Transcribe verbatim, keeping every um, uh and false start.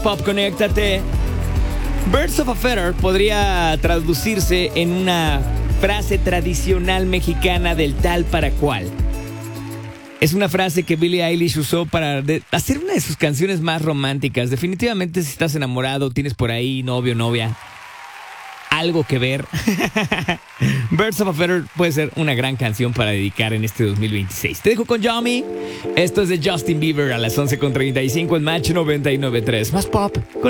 Pop, conéctate. Birds of a Feather podría traducirse en una frase tradicional mexicana del tal para cual. Es una frase que Billie Eilish usó para de- hacer una de sus canciones más románticas. Definitivamente, si estás enamorado, tienes por ahí novio, novia, algo que ver. Birds of a Feather puede ser una gran canción para dedicar en este dos mil veintiséis. Te dejo con Yummy. Esto es de Justin Bieber a las once con treinta y cinco en Match noventa y nueve punto tres. Más pop con